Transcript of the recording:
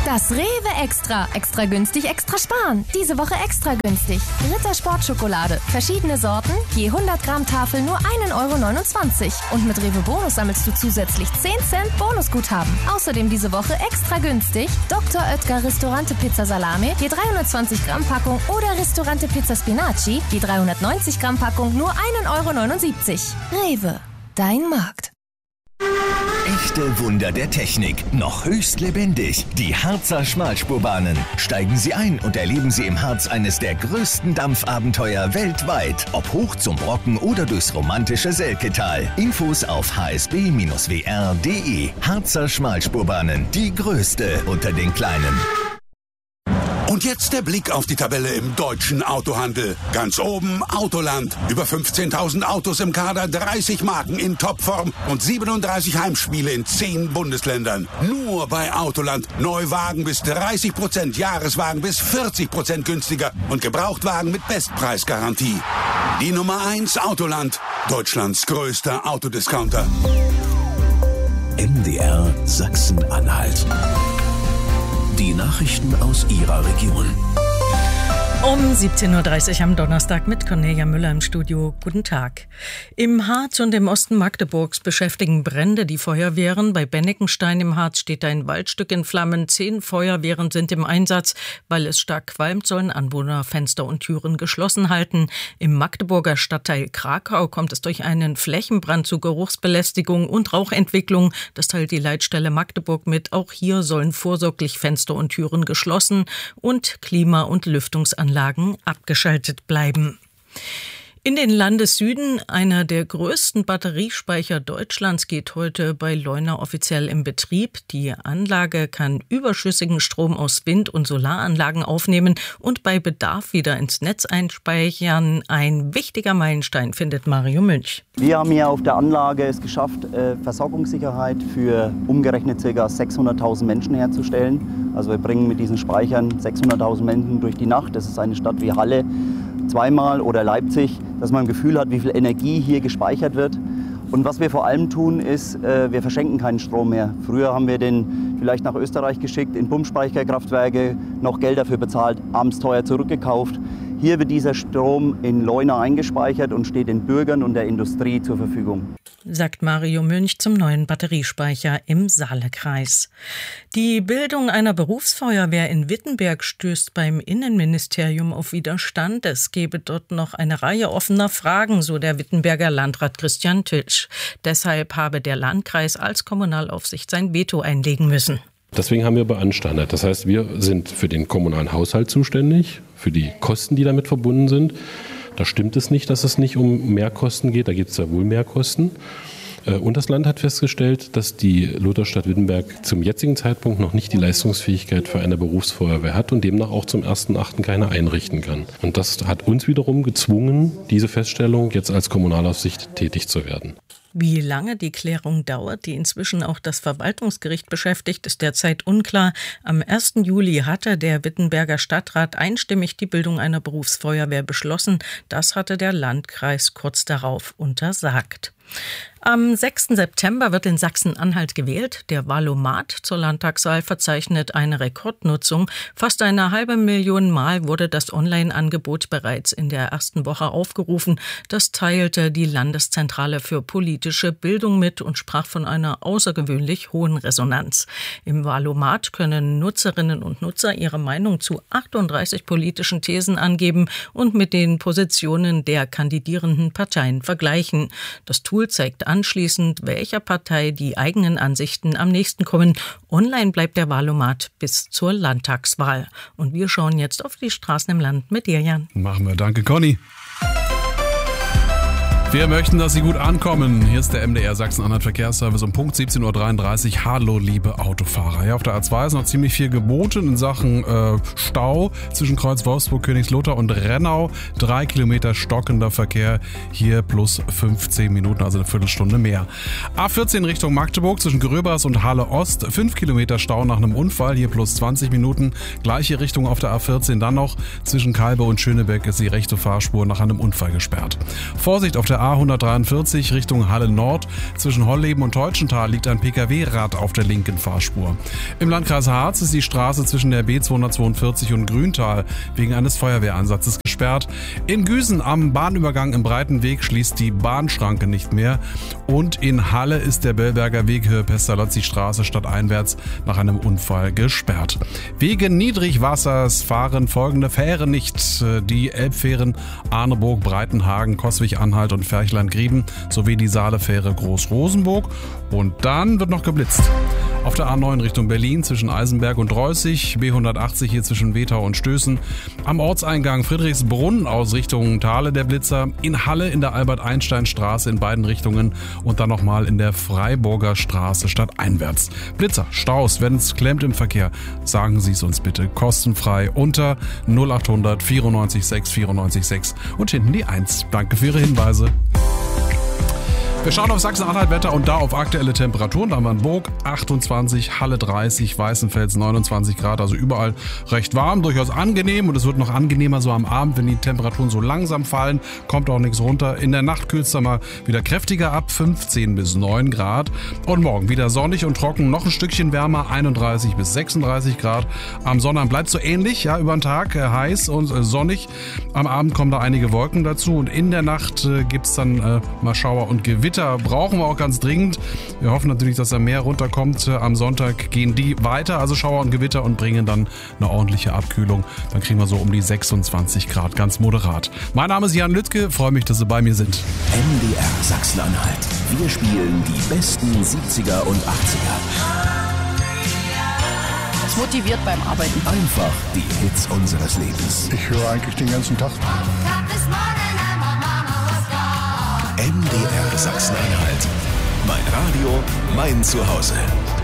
Das Rewe Extra. Extra günstig, extra sparen. Diese Woche extra günstig. Ritter Sportschokolade. Verschiedene Sorten. Je 100 Gramm Tafel nur 1,29 €. Und mit Rewe Bonus sammelst du zusätzlich 10 Cent Bonusguthaben. Außerdem diese Woche extra günstig. Dr. Oetker Ristorante Pizza Salame. Je 320 Gramm Packung. Oder Ristorante Pizza Spinaci. Je 390 Gramm Packung nur 1,79 €. Rewe. Dein Markt. Echte Wunder der Technik, noch höchst lebendig. Die Harzer Schmalspurbahnen. Steigen Sie ein und erleben Sie im Harz eines der größten Dampfabenteuer weltweit. Ob hoch zum Brocken oder durchs romantische Selketal. Infos auf hsb-wr.de. Harzer Schmalspurbahnen, die größte unter den kleinen. Und jetzt der Blick auf die Tabelle im deutschen Autohandel. Ganz oben Autoland. Über 15.000 Autos im Kader, 30 Marken in Topform und 37 Heimspiele in 10 Bundesländern. Nur bei Autoland. Neuwagen bis 30%, Jahreswagen bis 40% günstiger und Gebrauchtwagen mit Bestpreisgarantie. Die Nummer 1 Autoland. Deutschlands größter Autodiscounter. MDR Sachsen-Anhalt. Die Nachrichten aus Ihrer Region. Um 17.30 Uhr am Donnerstag mit Cornelia Müller im Studio. Guten Tag. Im Harz und im Osten Magdeburgs beschäftigen Brände die Feuerwehren. Bei Bennekenstein im Harz steht ein Waldstück in Flammen. 10 Feuerwehren sind im Einsatz. Weil es stark qualmt, sollen Anwohner Fenster und Türen geschlossen halten. Im Magdeburger Stadtteil Krakau kommt es durch einen Flächenbrand zu Geruchsbelästigung und Rauchentwicklung. Das teilt die Leitstelle Magdeburg mit. Auch hier sollen vorsorglich Fenster und Türen geschlossen und Klima- und Lüftungsanlagen abgeschaltet bleiben. In den Landessüden, einer der größten Batteriespeicher Deutschlands, geht heute bei Leuna offiziell in Betrieb. Die Anlage kann überschüssigen Strom aus Wind- und Solaranlagen aufnehmen und bei Bedarf wieder ins Netz einspeichern. Ein wichtiger Meilenstein, findet Mario Münch. Wir haben hier auf der Anlage es geschafft, Versorgungssicherheit für umgerechnet ca. 600.000 Menschen herzustellen. Also wir bringen mit diesen Speichern 600.000 Menschen durch die Nacht. Das ist eine Stadt wie Halle zweimal oder Leipzig, dass man ein Gefühl hat, wie viel Energie hier gespeichert wird. Und was wir vor allem tun, ist, wir verschenken keinen Strom mehr. Früher haben wir den vielleicht nach Österreich geschickt, in Pumpspeicherkraftwerke, noch Geld dafür bezahlt, abends teuer zurückgekauft. Hier wird dieser Strom in Leuna eingespeichert und steht den Bürgern und der Industrie zur Verfügung. Sagt Mario Münch zum neuen Batteriespeicher im Saalekreis. Die Bildung einer Berufsfeuerwehr in Wittenberg stößt beim Innenministerium auf Widerstand. Es gebe dort noch eine Reihe offener Fragen, so der Wittenberger Landrat Christian Titsch. Deshalb habe der Landkreis als Kommunalaufsicht sein Veto einlegen müssen. Deswegen haben wir beanstandet. Das heißt, wir sind für den kommunalen Haushalt zuständig, für die Kosten, die damit verbunden sind. Da stimmt es nicht, dass es nicht um Mehrkosten geht. Da gibt es ja wohl Mehrkosten. Und das Land hat festgestellt, dass die Lutherstadt Wittenberg zum jetzigen Zeitpunkt noch nicht die Leistungsfähigkeit für eine Berufsfeuerwehr hat und demnach auch zum 1.8. keine einrichten kann. Und das hat uns wiederum gezwungen, diese Feststellung jetzt als Kommunalaufsicht tätig zu werden. Wie lange die Klärung dauert, die inzwischen auch das Verwaltungsgericht beschäftigt, ist derzeit unklar. Am 1. Juli hatte der Wittenberger Stadtrat einstimmig die Bildung einer Berufsfeuerwehr beschlossen. Das hatte der Landkreis kurz darauf untersagt. Am 6. September wird in Sachsen-Anhalt gewählt. Der Wahlomat zur Landtagswahl verzeichnet eine Rekordnutzung. Fast 500.000 Mal wurde das Online-Angebot bereits in der ersten Woche aufgerufen. Das teilte die Landeszentrale für politische Bildung mit und sprach von einer außergewöhnlich hohen Resonanz. Im Wahlomat können Nutzerinnen und Nutzer ihre Meinung zu 38 politischen Thesen angeben und mit den Positionen der kandidierenden Parteien vergleichen. Das Tool zeigt anschließend, welcher Partei die eigenen Ansichten am nächsten kommen. Online bleibt der Wahlomat bis zur Landtagswahl. Und wir schauen jetzt auf die Straßen im Land mit dir, Jan. Machen wir. Danke, Conny. Wir möchten, dass Sie gut ankommen. Hier ist der MDR Sachsen-Anhalt Verkehrsservice um Punkt 17.33 Uhr. Hallo, liebe Autofahrer. Ja, auf der A2 ist noch ziemlich viel geboten in Sachen Stau zwischen Kreuz Wolfsburg, Königslutter und Rennau. 3 Kilometer stockender Verkehr. Hier plus 15 Minuten, also eine Viertelstunde mehr. A14 Richtung Magdeburg zwischen Gröbers und Halle Ost. 5 Kilometer Stau nach einem Unfall. Hier plus 20 Minuten. Gleiche Richtung auf der A14. Dann noch zwischen Kalbe und Schönebeck ist die rechte Fahrspur nach einem Unfall gesperrt. Vorsicht auf der der A143 Richtung Halle Nord. Zwischen Holleben und Teutschenthal liegt ein Pkw-Rad auf der linken Fahrspur. Im Landkreis Harz ist die Straße zwischen der B242 und Grüntal wegen eines Feuerwehransatzes gesperrt. In Güsen am Bahnübergang im Breitenweg schließt die Bahnschranke nicht mehr. Und in Halle ist der Bellberger Weg Höhe Pestalozzi-Straße stadteinwärts nach einem Unfall gesperrt. Wegen Niedrigwassers fahren folgende Fähren nicht. Die Elbfähren Arneburg, Breitenhagen, Coswig-Anhalt und Ferchland-Grieben sowie die Saalefähre Groß-Rosenburg. Und dann wird noch geblitzt. Auf der A9 Richtung Berlin zwischen Eisenberg und Reußig, B180 hier zwischen Wetau und Stößen. Am Ortseingang Friedrichsbrunn aus Richtung Thale der Blitzer. In Halle in der Albert-Einstein-Straße in beiden Richtungen und dann nochmal in der Freiburger Straße stadteinwärts. Blitzer, Staus, wenn es klemmt im Verkehr, sagen Sie es uns bitte kostenfrei unter 0800 94 6 94 6 und hinten die 1. Danke für Ihre Hinweise. Wir schauen auf Sachsen-Anhalt-Wetter und da auf aktuelle Temperaturen. Da haben wir in Burg 28, Halle 30, Weißenfels 29 Grad, also überall recht warm, durchaus angenehm und es wird noch angenehmer so am Abend, wenn die Temperaturen so langsam fallen, kommt auch nichts runter. In der Nacht kühlt es dann mal wieder kräftiger ab, 15 bis 9 Grad und morgen wieder sonnig und trocken, noch ein Stückchen wärmer, 31 bis 36 Grad. Am Sonnabend bleibt so ähnlich, ja, über den Tag heiß und sonnig. Am Abend kommen da einige Wolken dazu und in der Nacht gibt es dann mal Schauer und Gewitter. Brauchen wir auch ganz dringend. Wir hoffen natürlich, dass da mehr runterkommt. Am Sonntag gehen die weiter, also Schauer und Gewitter und bringen dann eine ordentliche Abkühlung. Dann kriegen wir so um die 26 Grad, ganz moderat. Mein Name ist Jan Lüttke, freue mich, dass Sie bei mir sind. MDR Sachsen-Anhalt. Wir spielen die besten 70er und 80er. Das motiviert beim Arbeiten. Einfach die Hits unseres Lebens. Ich höre eigentlich den ganzen Tag. MDR Sachsen-Anhalt. Mein Radio, mein Zuhause.